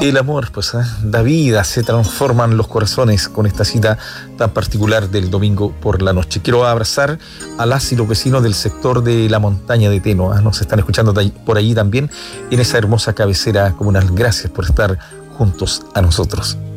El amor, pues, da vida, se transforman los corazones con esta cita tan particular del domingo por la noche. Quiero abrazar a las y los vecinos del sector de la montaña de Teno. Nos están escuchando por allí también en esa hermosa cabecera comunal. Gracias por estar juntos a nosotros.